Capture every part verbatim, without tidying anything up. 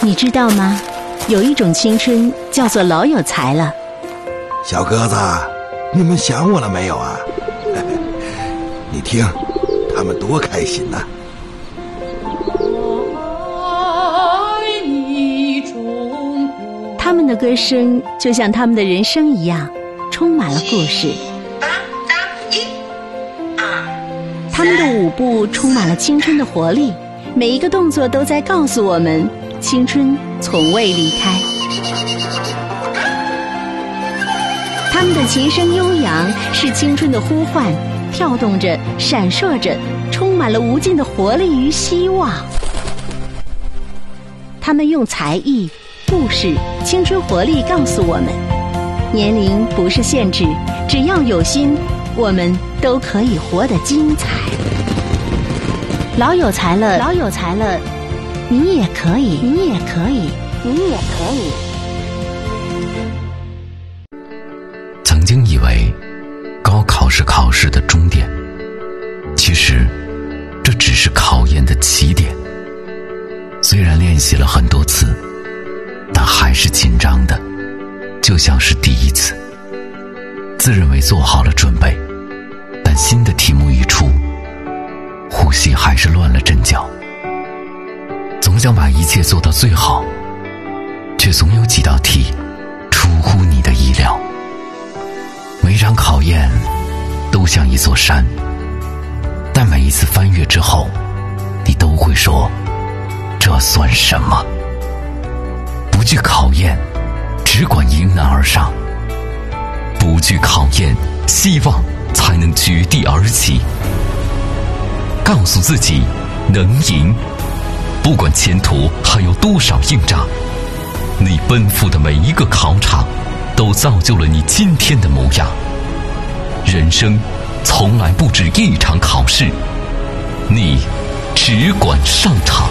你知道吗？有一种青春叫做老有才了。 小鸽子，你们想我了没有啊？你听，他们多开心呐、啊！ 他们的歌声就像他们的人生一样，充满了故事。他们的舞步充满了青春的活力，每一个动作都在告诉我们，青春从未离开。他们的琴声悠扬，是青春的呼唤，跳动着，闪烁着，充满了无尽的活力与希望。他们用才艺、故事、青春活力告诉我们，年龄不是限制，只要有心，我们都可以活得精彩。老有才了，老有才了，你也可以，你也可以，你也可以。 曾经以为高考是考试的终点，其实这只是考验的起点。虽然练习了很多次，但还是紧张的，就像是第一次。自认为做好了准备，但新的题目一出，呼吸还是乱了阵脚。总想把一切做到最好，却总有几道题出乎你的意料。每场考验都像一座山，但每一次翻越之后，你都会说，这算什么？不惧考验，只管迎难而上。不惧考验，希望才能绝地而起。告诉自己能赢，不管前途还有多少硬仗，你奔赴的每一个考场都造就了你今天的模样。人生从来不止一场考试，你只管上场。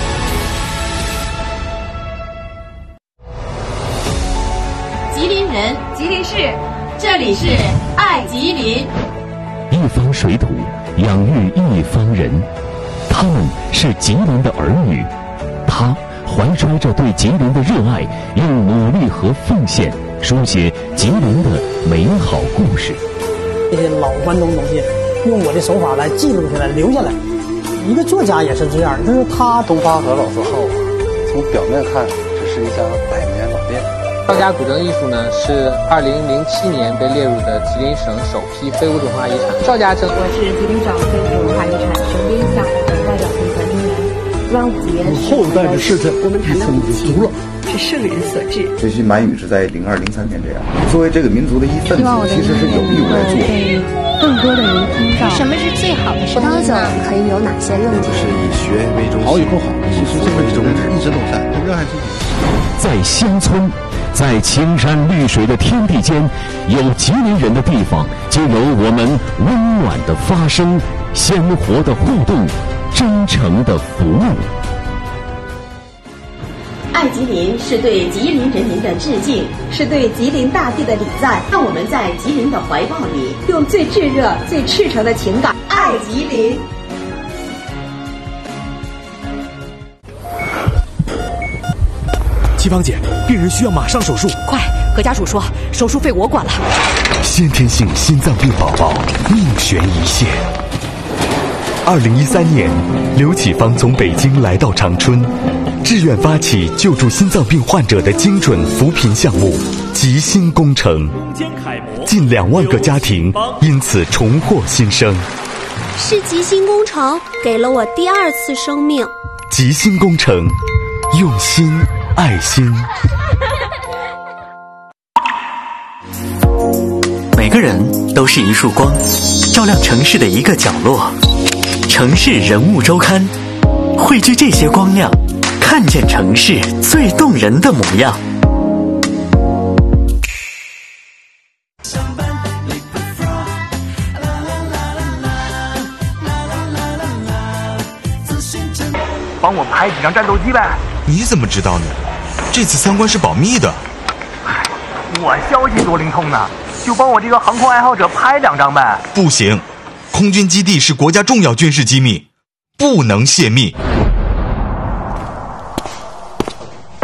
吉林人，吉林市，这里是爱吉林。 一方水土养育一方人，他们是吉林的儿女，他怀揣着对吉林的热爱，用努力和奉献书写吉林的美好故事。 这些老关东东西，用我的手法来记录下来，留下来。一个作家也是这样，就是他东发和老字号啊，从表面看只是一家百年老店。 赵家古镇艺术呢，是二零零七年被列入的吉林省首批非物质文化遗产。赵家镇， 我是吉林省非物质文化遗产省编项目的代表评传人员。端午节， 后代的事情我们谈到母亲是圣人所致。 学习满语是在零二零三年这样。作为这个民族的一份子，其实是有义务来做。 更多的人听到什么是最好的葡萄酒可以有哪些用途？ 就是以学为中心， 好与不好，其实这个宗旨一直都在，热爱自己。 在乡村，在青山绿水的天地间，有吉林人的地方，就有我们温暖的发声、鲜活的互动、真诚的服务。 爱吉林是对吉林人民的致敬，是对吉林大地的礼赞。让我们在吉林的怀抱里，用最炙热、最赤诚的情感爱吉林。 七芳姐，病人需要马上手术， 快和家属说，手术费我管了。 先天性心脏病宝宝命悬一线。二零一三年，刘启芳从北京来到长春，志愿发起救助心脏病患者的精准扶贫项目“吉心工程”，近两万个家庭因此重获新生。 是吉心工程给了我第二次生命。 吉心工程，用心爱心。 每个人都是一束光，照亮城市的一个角落。城市人物周刊，汇聚这些光亮，看见城市最动人的模样。 帮我拍几张战斗机呗。 你怎么知道呢？这次参观是保密的。 我消息多灵通呢，就帮我这个航空爱好者拍两张呗。 不行，空军基地是国家重要军事机密，不能泄密。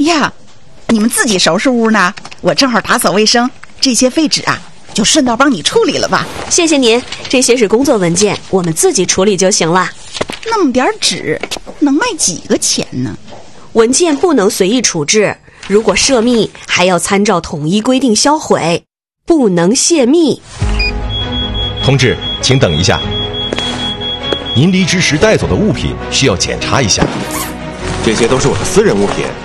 呀，你们自己收拾屋呢，我正好打扫卫生，这些废纸啊就顺道帮你处理了吧。 谢谢您，这些是工作文件，我们自己处理就行了。 那么点纸能卖几个钱呢？ 文件不能随意处置，如果涉密还要参照统一规定销毁，不能泄密。 同志，请等一下，您离职时带走的物品需要检查一下。 这些都是我的私人物品。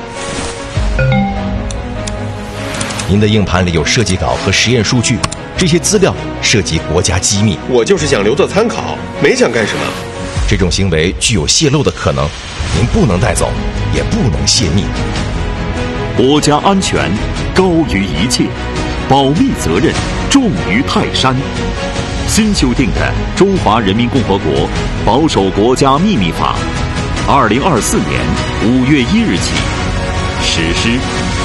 您的硬盘里有设计稿和实验数据，这些资料涉及国家机密。 我就是想留作参考，没想干什么。 这种行为具有泄露的可能，您不能带走，也不能泄密。 国家安全高于一切，保密责任重于泰山。新修订的《中华人民共和国保守国家秘密法》，二零二四年五月一日起实施。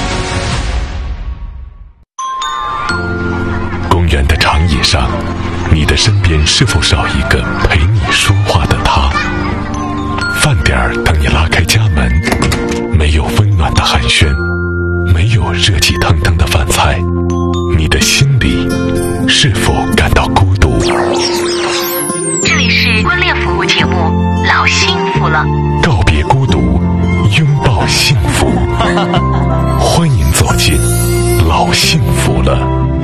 公园的长椅上，你的身边是否少一个陪你说话的他？饭点儿等你拉开家门，没有温暖的寒暄，没有热气腾腾的饭菜，你的心里是否感到孤独？ 这里是婚恋服务节目《老幸福了》， 告别孤独，拥抱幸福。欢迎走进老幸福了。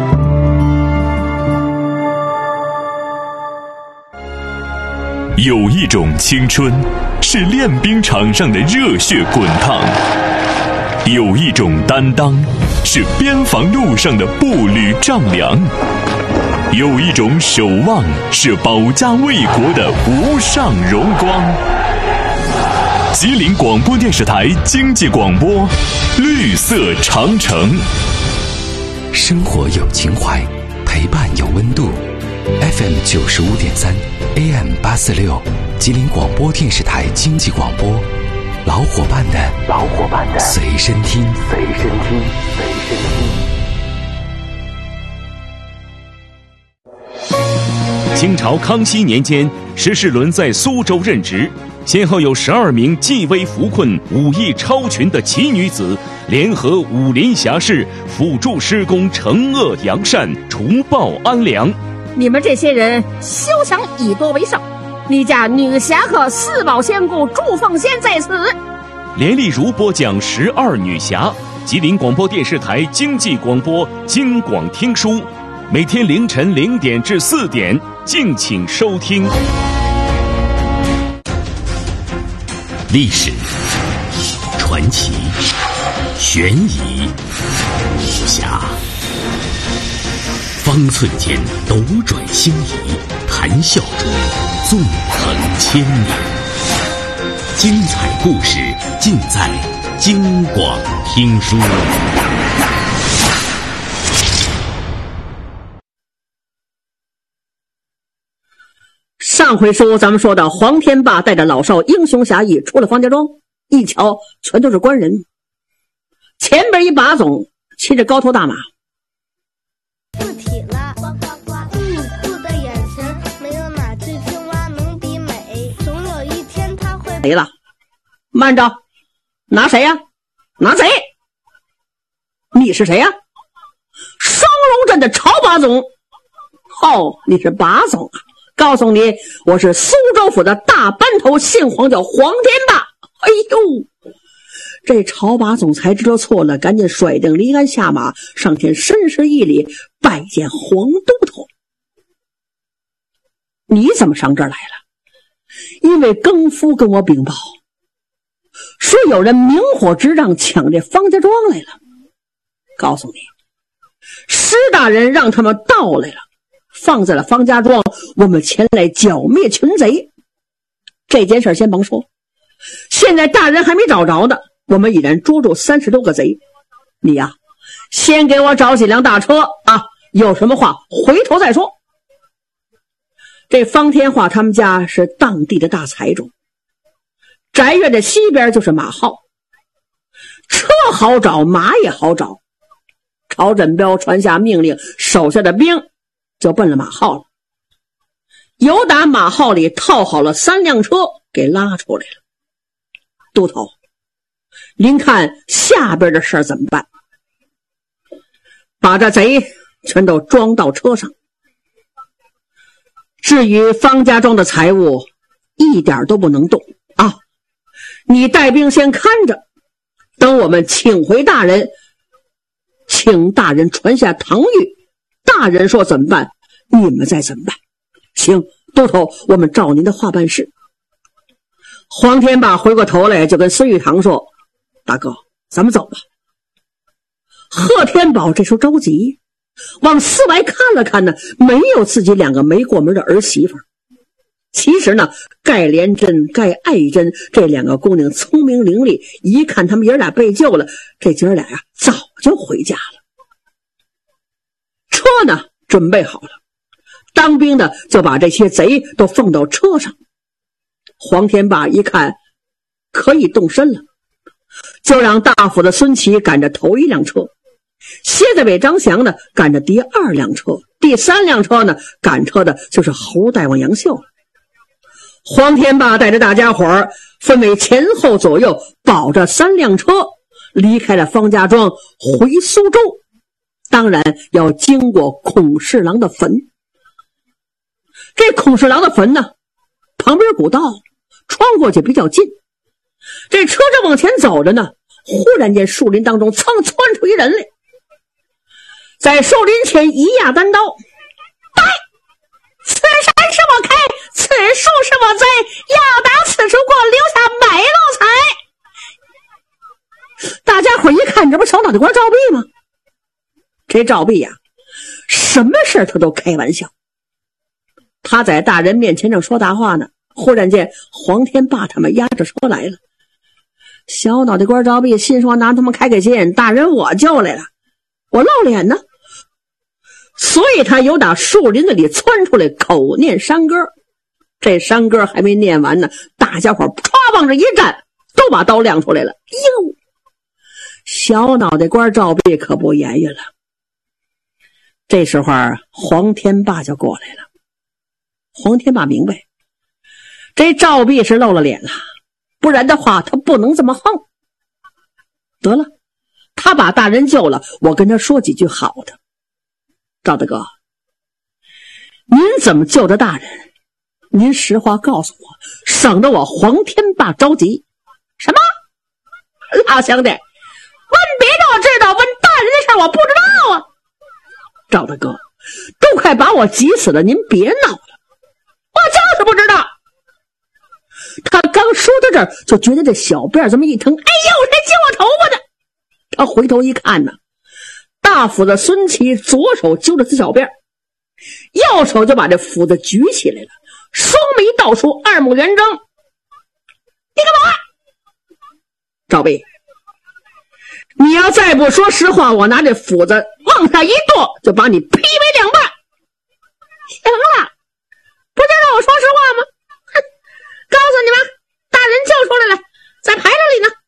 有一种青春是练兵场上的热血滚烫，有一种担当是边防路上的步履丈量，有一种守望是保家卫国的无上荣光。吉林广播电视台经济广播，绿色长城。 生活有情怀，陪伴有温度。F M 九十五点三 ，A M 八四六，吉林广播电视台经济广播，老伙伴的老伙伴的随身听， 随身听，随身听。清朝康熙年间，石世伦在苏州任职，先后有十二名济危扶困、武艺超群的奇女子，联合武林侠士辅助施工，惩恶扬善，除暴安良。 你们这些人休想以多为少！你家女侠客四宝仙姑祝凤仙在此。 连丽如播讲十二女侠，吉林广播电视台经济广播京广听书，每天凌晨零点至四点，敬请收听。 历史、传奇、悬疑、武侠，方寸间斗转星移，谈笑中纵横千年。精彩故事尽在京广听书。 上回书咱们说到，黄天霸带着老少英雄侠义出了方家庄，一瞧全都是官人，前边一把总骑着高头大马。 附体了，呱呱呱！嗯，兔的眼神没有哪只青蛙能比美。总有一天他会没了。慢着，拿谁呀、啊？拿谁？你是谁呀、啊？双龙镇的曹把总。哦，你是把总啊！告诉你，我是苏州府的大班头，姓黄叫黄天霸。哎呦，这曹把总才知道错了，赶紧甩定离鞍下马，上前深施一礼，拜见黄都头。你怎么上这儿来了？因为更夫跟我禀报，说有人明火执仗抢这方家庄来了。告诉你，施大人让他们到来了，放在了方家庄，我们前来剿灭群贼。这件事先甭说，现在大人还没找着呢，我们已然捉住三十多个贼。你呀、啊，先给我找几辆大车啊，有什么话回头再说。这方天化他们家是当地的大财主，宅院的西边就是马号，车好找，马也好找。曹振彪传下命令，手下的兵就奔了马号了。由打马号里套好了三辆车，给拉出来了。都头， 您看下边的事儿怎么办？把这贼全都装到车上。至于方家庄的财物，一点都不能动啊！你带兵先看着，等我们请回大人，请大人传下唐谕，大人说怎么办，你们再怎么办。行，都头，我们照您的话办事。黄天霸回过头来就跟孙玉堂说：大哥，咱们走吧。贺天宝这时候着急，往四外看了看呢，没有自己两个没过门的儿媳妇。其实呢，盖连珍、盖爱珍这两个姑娘聪明伶俐，一看他们爷俩被救了，这姐俩呀早就回家了。车呢准备好了，当兵的就把这些贼都放到车上。黄天霸一看可以动身了，就让大府的孙琦赶着头一辆车，蝎子尾张祥呢赶着第二辆车，第三辆车呢赶车的就是侯大王杨秀了。黄天霸带着大家伙儿分为前后左右，保着三辆车离开了方家庄，回苏州。当然要经过孔侍郎的坟。这孔侍郎的坟呢，旁边古道，穿过去比较近。这车正往前走着呢，忽然间树林当中噌窜出一人来，在树林前一压单刀，带此山是我开，此树是我栽，要打此处过，留下买路财。大家伙一看，这不小脑袋瓜赵壁吗？这赵壁呀、啊，什么事他都开玩笑。他在大人面前正说大话呢，忽然间黄天霸他们押着车来了。小脑袋瓜赵壁心说拿他们开开心，大人我救来了，我露脸呢。所以他由打树林子里窜出来，口念山歌。这山歌还没念完呢，大家伙唰往这一站，都把刀亮出来了。哟，小脑袋瓜赵壁可不言语了。这时候黄天霸就过来了。黄天霸明白这赵壁是露了脸了，不然的话他不能这么横。得了，他把大人救了，我跟他说几句好的。赵大哥，您怎么救的大人？您实话告诉我，省得我黄天霸着急。什么？老兄弟，问别的我知道，问大人的事我不知道啊。赵大哥，都快把我急死了，您别闹了，我就是不知道。他刚说到这儿，就觉得这小辫这么一疼，哎呦，谁接我头发的？他回头一看呢，大斧子孙琦左手揪着此小辫，右手就把这斧子举起来了，双眉倒竖，二目圆睁。你干嘛？赵壁，你要再不说实话，我拿这斧子往下一剁，就把你劈为两半。行了，不就让我说实话吗？哼，告诉你们，大人救出来了，在牌楼里呢。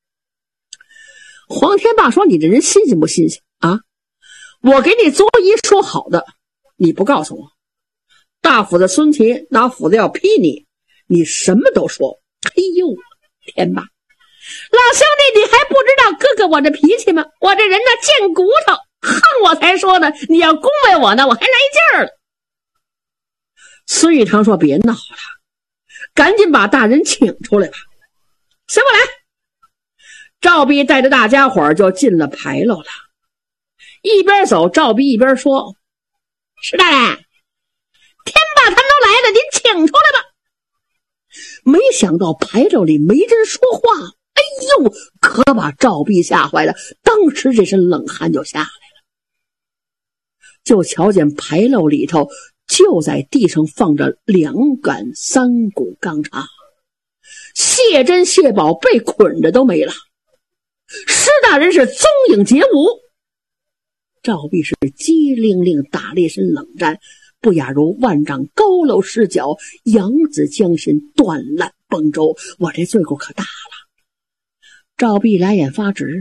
黄天霸说：“你这人新鲜不新鲜啊？我给你作揖说好的，你不告诉我。大斧子孙琦拿斧子要劈你，你什么都说。哎呦，天霸！老兄弟，你还不知道哥哥我这脾气吗？我这人呢贱骨头，恨我才说的，你要恭维我呢，我还来劲儿了。”孙玉堂说：“别闹了，赶紧把大人请出来吧。”随我来。赵壁带着大家伙就进了牌楼了，一边走赵壁一边说：“石大人，天霸他们都来了，您请出来吧。”没想到牌楼里没人说话，哎呦，可把赵壁吓坏了，当时这身冷汗就下来了。就瞧见牌楼里头就在地上放着两杆三股钢叉，谢珍谢宝被捆着都没了。施大人是踪影皆无，赵壁是机灵灵打了一身冷战，不亚如万丈高楼失脚，扬子江心，断烂崩舟。我这罪过可大了。赵壁两眼发直，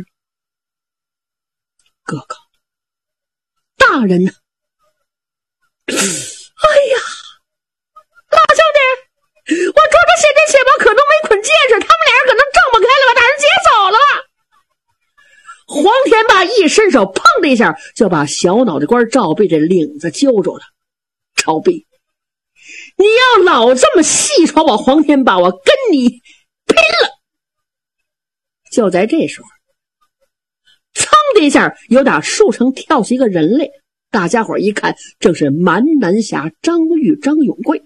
哥哥，大人呢？哎呀，老兄弟，我捉着谢珍谢宝可能没捆戒指，他们俩人可能挣不开了，把大人劫走了。 一伸手，砰的一下就把小脑袋瓜赵壁这领子揪住了。赵壁，你要老这么戏耍我黄天霸，我跟你拼了！就在这时候，噌的一下，由打树上跳起一个人来。大家伙一看，正是蛮南侠张玉、张永贵。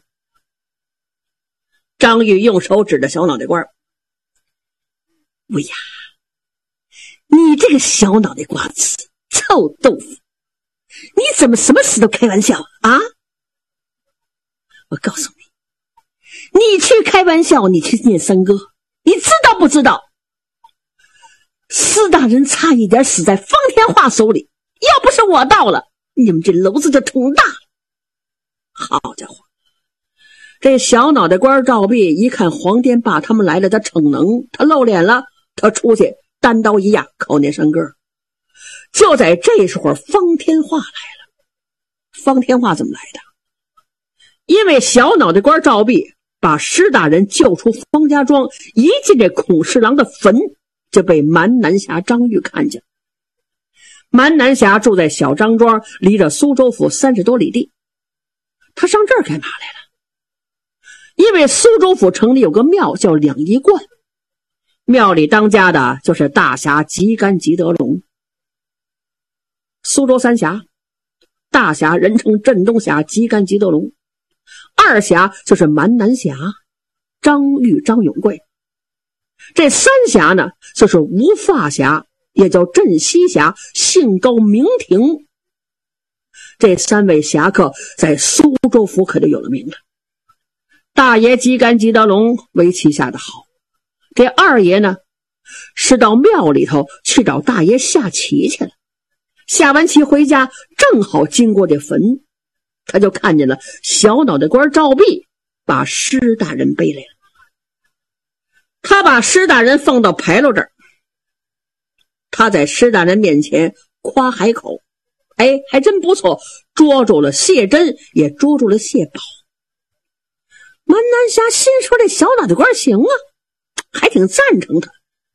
张玉用手指着小脑袋瓜：“喂呀，你这个小脑袋瓜子，臭豆腐，你怎么什么事都开玩笑啊？我告诉你，你去开玩笑，你去念三哥，你知道不知道？四大人差一点死在方天画手里，要不是我到了，你们这篓子就捅大了。好家伙，这小脑袋瓜赵壁一看黄天霸他们来了，他逞能，他露脸了，他出去单刀一压口念山歌。就在这时候，方天画来了。方天画怎么来的？因为小脑袋瓜赵壁把施大人救出方家庄，一进这孔侍郎的坟，就被蛮南侠张玉看见。蛮南侠住在小张庄，离着苏州府三十多里地。他上这儿干嘛来了？因为苏州府城里有个庙叫两仪观，庙里当家的就是大侠吉甘吉德龙。苏州三侠，大侠人称镇东侠吉甘吉德龙，二侠就是蛮南侠张玉、张永贵，这三侠呢就是无发侠，也叫镇西侠，姓高名庭。这三位侠客在苏州府可就有了名了。大爷吉甘吉德龙围棋下的好，这二爷呢是到庙里头去找大爷下棋去了。下完棋回家，正好经过这坟，他就看见了小脑袋瓜赵壁把施大人背来了。他把施大人放到牌楼这儿，他在施大人面前夸海口，哎，还真不错，捉住了谢珍，也捉住了谢宝。蛮南侠心说这小脑袋瓜行啊，还挺赞成他。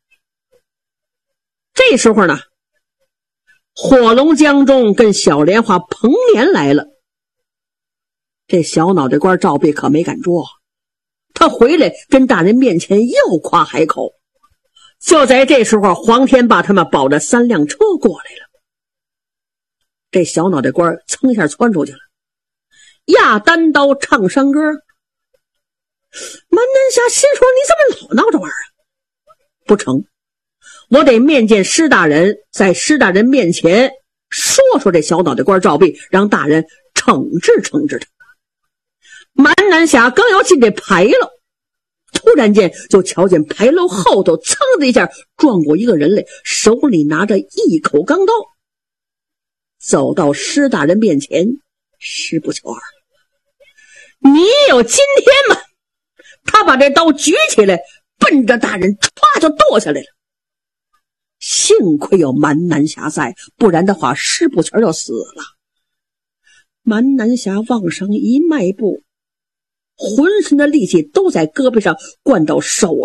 这时候呢，火龙江中跟小莲花彭年来了。这小脑袋瓜赵壁可没敢捉，他回来跟大人面前又夸海口。就在这时候，黄天霸他们保着三辆车过来了。这小脑袋瓜噌一下窜出去了，压单刀唱山歌。蛮南侠心说，你怎么老闹着玩啊？不成，我得面见施大人，在施大人面前说说这小脑袋瓜赵壁，让大人惩治惩治他。蛮南侠刚要进这牌楼，突然间就瞧见牌楼后头噌的一下撞过一个人来，手里拿着一口钢刀，走到施大人面前。施不求二，你有今天吗？他把这刀举起来，奔着大人歘就剁下来了。幸亏有蛮南侠在，不然的话施不全就死了。蛮南侠往上一迈步，浑身的力气都在胳膊上灌到手